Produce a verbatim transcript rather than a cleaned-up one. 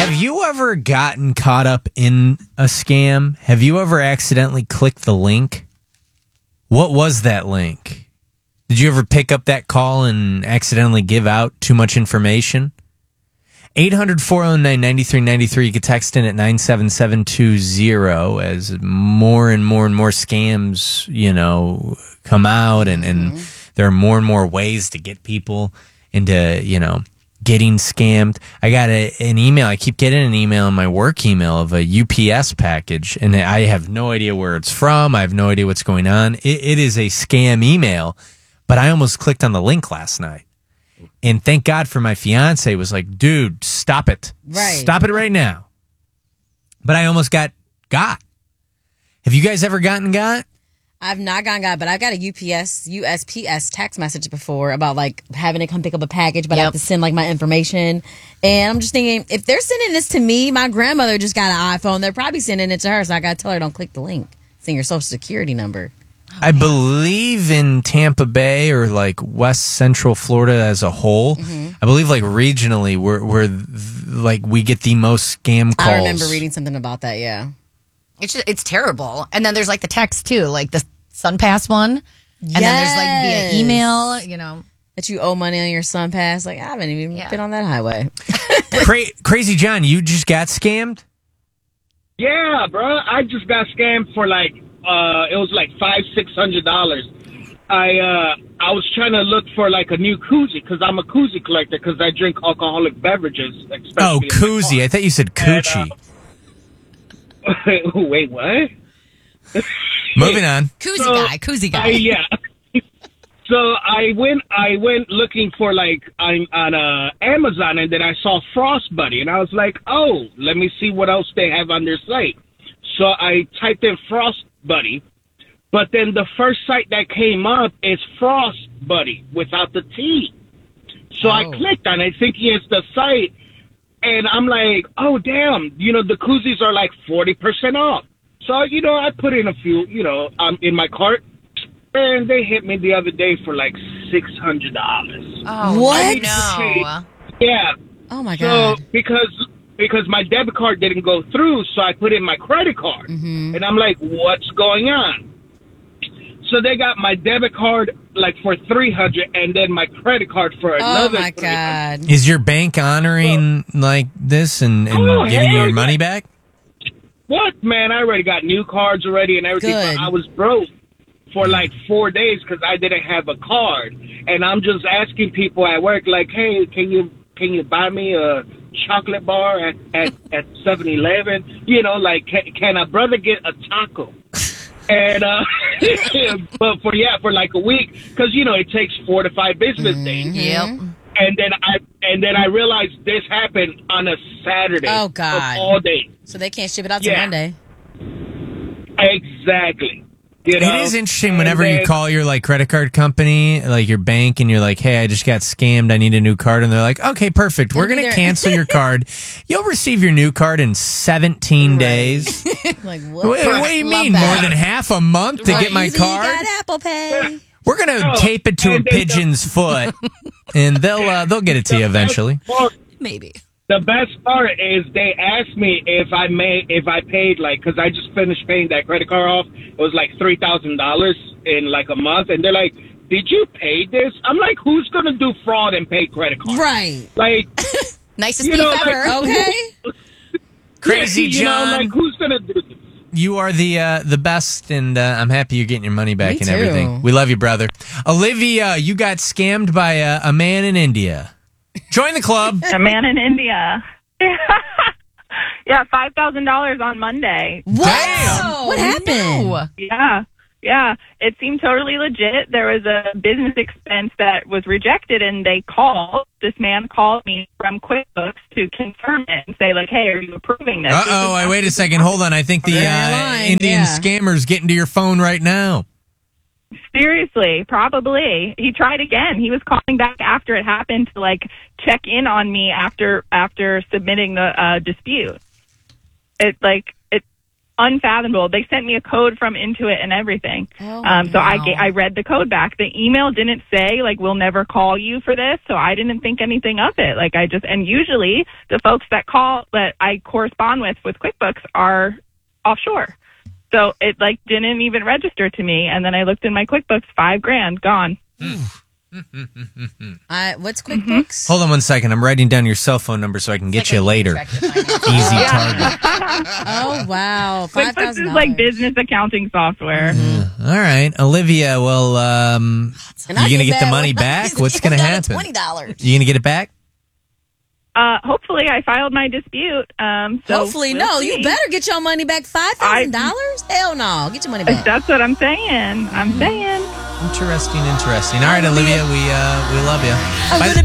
Have you ever gotten caught up in a scam? Have you ever accidentally clicked the link? What was that link? Did you ever pick up that call and accidentally give out too much information? eight hundred, four oh nine, nine three nine three. You can text in at nine seven seven two zero as more and more and more scams, you know, come out and, and mm-hmm. there are more and more ways to get people into, you know, getting scammed. I got a, an email. I keep getting an email in my work email of a U P S package, and I have no idea where it's from. I have no idea what's going on. It, it is a scam email, but I almost clicked on the link last night. And thank God for my fiance was like, dude, stop it. Right. Stop it right now. But I almost got got. Have you guys ever gotten got? I've not gotten got, but I've got a U P S, U S P S text message before about like having to come pick up a package, but yep. I have to send like my information. And I'm just thinking, if they're sending this to me, my grandmother just got an iPhone. They're probably sending it to her. So I got to tell her, don't click the link. Send your social security number. Oh, I man. believe in Tampa Bay or like West Central Florida as a whole. Mm-hmm. I believe like regionally, we're, we're like we get the most scam calls. I remember reading something about that. Yeah, it's just, it's terrible. And then there's like the text too, like the SunPass one, and yes. then there's like via email. You know that you owe money on your SunPass. Like I haven't even yeah. been on that highway. Cra- Crazy John, you just got scammed? Yeah, bro. I just got scammed for like. Uh, it was like five, six hundred dollars. I uh, I was trying to look for like a new koozie because I'm a koozie collector because I drink alcoholic beverages. Oh, koozie! I thought you said coochie. And, uh, wait, what? Moving on. Koozie so, guy, koozie guy. I, yeah. So I went, I went looking for like on, on uh, Amazon, and then I saw Frost Buddy, and I was like, oh, let me see what else they have on their site. So I typed in Frost Buddy, but then the first site that came up is Frost Buddy without the T. So oh. I clicked on it thinking it's the site, and I'm like, oh, damn, you know, the koozies are like forty percent off. So, you know, I put in a few, you know, um, in my cart, and they hit me the other day for like six hundred dollars. Oh, what? No. Yeah. Oh, my God. So, because... Because my debit card didn't go through, so I put in my credit card. Mm-hmm. And I'm like, what's going on? So they got my debit card like for three hundred dollars and then my credit card for another Oh, my God. Is your bank honoring so, like this and, and oh, giving you your yeah. money back? What, man? I already got new cards already and everything. Good. But I was broke for like four days because I didn't have a card. And I'm just asking people at work, like, hey, can you can you buy me a chocolate bar at, at, at seven eleven? You know, like, can, can a brother get a taco? And, uh, but for, yeah, for like a week, because, you know, it takes four to five business days. Yep. And then I, and then I realized this happened on a Saturday. Oh, God. Of all day. So they can't ship it out till Yeah. Monday. Exactly. You know? It is interesting whenever then, you call your like credit card company, like your bank, and you're like, hey, I just got scammed. I need a new card. And they're like, okay, perfect. We're going to cancel your card. You'll receive your new card in seventeen right. days. Like, what? What, what do you mean? that. More than half a month to right. get my Easy, card? You got Apple Pay. We're going to oh, tape it to a pigeon's the- foot, and they'll uh, they'll get it to you eventually. Maybe. The best part is they asked me if I made, if I paid, like, because I just finished paying that credit card off. It was like three thousand dollars in like a month. And they're like, did you pay this? I'm like, who's going to do fraud and pay credit cards? Right. Like, nicest you thief know, ever. like, Okay. Crazy you John. know, like, who's going to do this? You are the uh, the best, and uh, I'm happy you're getting your money back Me and too. everything. We love you, brother. Olivia, you got scammed by a, a man in India. Join the club. A man in India. Yeah, five thousand dollars on Monday. What? Damn. What happened? No. Yeah, yeah. It seemed totally legit. There was a business expense that was rejected, and they called. This man called me from QuickBooks to confirm it and say, like, hey, are you approving this? Uh-oh, I wait a second. Hold on. I think the uh, lying, Indian yeah. scammer's getting to your phone right now. Seriously, probably. He tried again. He was calling back after it happened to, like, check in on me after after submitting the uh, dispute. It, like, it unfathomable. They sent me a code from Intuit and everything. Oh, um, so I wow. ga- I read the code back. The email didn't say like we'll never call you for this, so I didn't think anything of it. Like I just and usually the folks that call that I correspond with with QuickBooks are offshore. So it like didn't even register to me. And then I looked in my QuickBooks, five grand gone. I, what's QuickBooks? Hold on one second. I'm writing down your cell phone number so I can get Like you a later. check to finance. Easy target. Oh, wow. five QuickBooks thousand is like business accounting software. All right, Olivia. Well, um, And you I gonna get get the that money one. back? What's gonna Down to happen? twenty dollars. You gonna get it back? Uh, hopefully I filed my dispute. Um, so Hopefully, we'll no. see. You better get your money back. five thousand dollars? Hell no. Get your money back. That's what I'm saying. I'm saying. Interesting, interesting. All right, Olivia. We uh, we love you. I'm By gonna